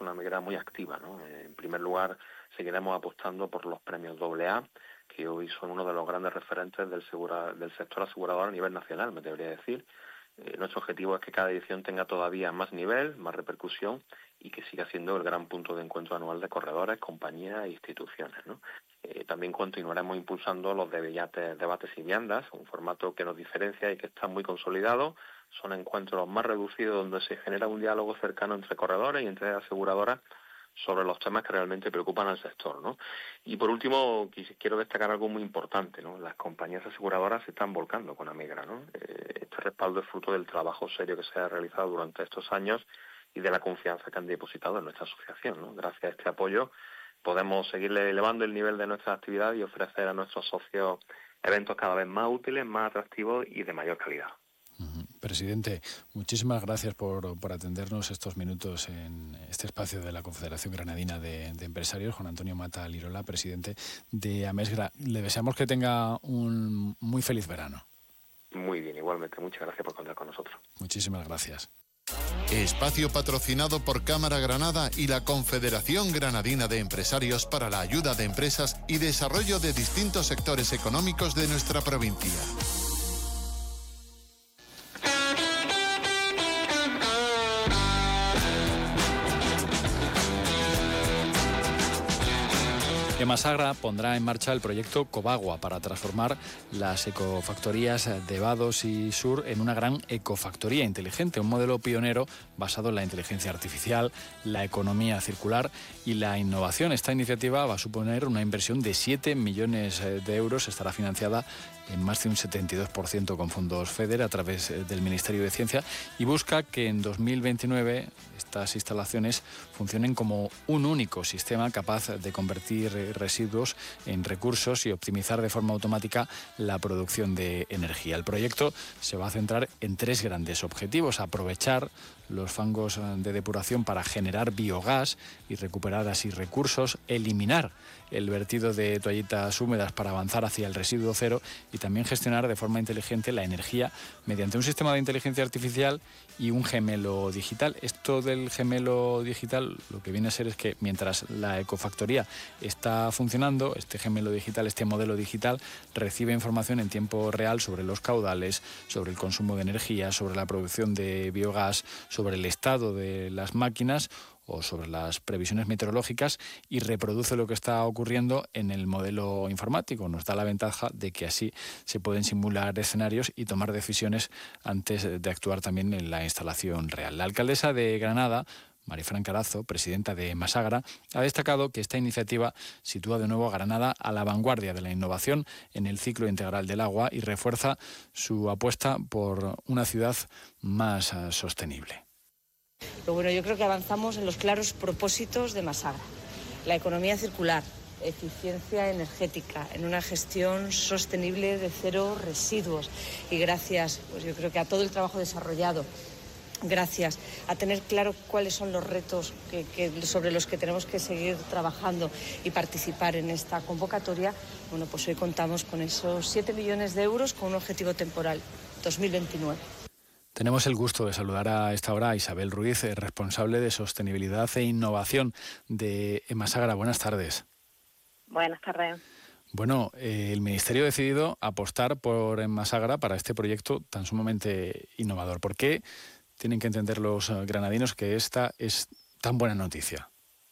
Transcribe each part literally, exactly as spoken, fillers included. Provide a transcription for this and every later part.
una Amegrá muy activa, ¿no? En primer lugar, seguiremos apostando por los premios doble A, que hoy son uno de los grandes referentes del, segura, del sector asegurador a nivel nacional, me debería decir. Eh, nuestro objetivo es que cada edición tenga todavía más nivel, más repercusión y que siga siendo el gran punto de encuentro anual de corredores, compañías e instituciones, ¿no? Eh, también continuaremos impulsando los debates, debates y viandas, un formato que nos diferencia y que está muy consolidado. Son encuentros más reducidos donde se genera un diálogo cercano entre corredores y entre aseguradoras sobre los temas que realmente preocupan al sector, ¿no? Y por último, quiero destacar algo muy importante, ¿no? Las compañías aseguradoras se están volcando con Amegrá, ¿no? Eh, este respaldo es fruto del trabajo serio que se ha realizado durante estos años y de la confianza que han depositado en nuestra asociación, ¿no? Gracias a este apoyo podemos seguir elevando el nivel de nuestra actividad y ofrecer a nuestros socios eventos cada vez más útiles, más atractivos y de mayor calidad. Presidente, muchísimas gracias por, por atendernos estos minutos en este espacio de la Confederación Granadina de, de Empresarios. Juan Antonio Mata Lirola, presidente de Amegrá. Le deseamos que tenga un muy feliz verano. Muy bien, igualmente. Muchas gracias por contar con nosotros. Muchísimas gracias. Espacio patrocinado por Cámara Granada y la Confederación Granadina de Empresarios para la ayuda de empresas y desarrollo de distintos sectores económicos de nuestra provincia. Emasagra pondrá en marcha el proyecto Cobagua para transformar las ecofactorías de Vados y Sur en una gran ecofactoría inteligente, un modelo pionero basado en la inteligencia artificial, la economía circular y la innovación. Esta iniciativa va a suponer una inversión de siete millones de euros, estará financiada en más de un setenta y dos por ciento con fondos FEDER a través del Ministerio de Ciencia y busca que en dos mil veintinueve estas instalaciones funcionen como un único sistema capaz de convertir residuos en recursos y optimizar de forma automática la producción de energía. El proyecto se va a centrar en tres grandes objetivos: aprovechar los fangos de depuración para generar biogás y recuperar así recursos, eliminar el vertido de toallitas húmedas para avanzar hacia el residuo cero y también gestionar de forma inteligente la energía mediante un sistema de inteligencia artificial y un gemelo digital. Esto del gemelo digital lo que viene a ser es que mientras la ecofactoría está funcionando, este gemelo digital, este modelo digital, recibe información en tiempo real sobre los caudales, sobre el consumo de energía, sobre la producción de biogás, sobre el estado de las máquinas o sobre las previsiones meteorológicas y reproduce lo que está ocurriendo en el modelo informático. Nos da la ventaja de que así se pueden simular escenarios y tomar decisiones antes de actuar también en la instalación real. La alcaldesa de Granada, Marifran Carazo, presidenta de Emasagra, ha destacado que esta iniciativa sitúa de nuevo a Granada a la vanguardia de la innovación en el ciclo integral del agua y refuerza su apuesta por una ciudad más uh, sostenible. Pero bueno, yo creo que avanzamos en los claros propósitos de Emasagra. La economía circular, eficiencia energética, en una gestión sostenible de cero residuos. Y gracias, pues yo creo que a todo el trabajo desarrollado, gracias a tener claro cuáles son los retos que, que, sobre los que tenemos que seguir trabajando y participar en esta convocatoria, bueno, pues hoy contamos con esos siete millones de euros con un objetivo temporal, dos mil veintinueve. Tenemos el gusto de saludar a esta hora a Isabel Ruiz, responsable de Sostenibilidad e Innovación de Emasagra. Buenas tardes. Buenas tardes. Bueno, eh, el Ministerio ha decidido apostar por Emasagra para este proyecto tan sumamente innovador. ¿Por qué tienen que entender los granadinos que esta es tan buena noticia?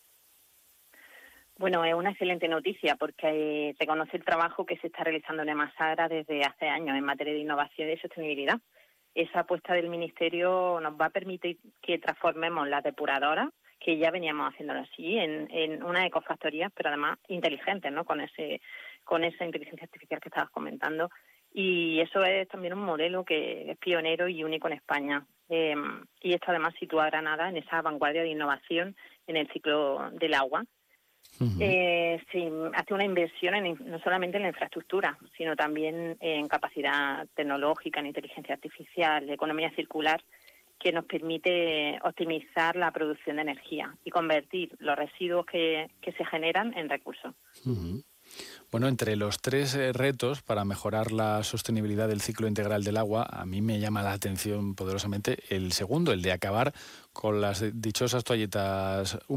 Bueno, es una excelente noticia porque se conoce el trabajo que se está realizando en Emasagra desde hace años en materia de innovación y de sostenibilidad. Esa apuesta del Ministerio nos va a permitir que transformemos las depuradoras, que ya veníamos haciéndolo así, en, en unas ecofactorías, pero además inteligentes, ¿no? Con ese, con esa inteligencia artificial que estabas comentando. Y eso es también un modelo que es pionero y único en España. Eh, y esto además sitúa a Granada en esa vanguardia de innovación en el ciclo del agua. Uh-huh. Eh, sí, hace una inversión en, no solamente en la infraestructura, sino también en capacidad tecnológica, en inteligencia artificial, de economía circular, que nos permite optimizar la producción de energía y convertir los residuos que, que se generan en recursos. Uh-huh. Bueno, entre los tres eh, retos para mejorar la sostenibilidad del ciclo integral del agua, a mí me llama la atención poderosamente el segundo, el de acabar con las dichosas toallitas húmedas.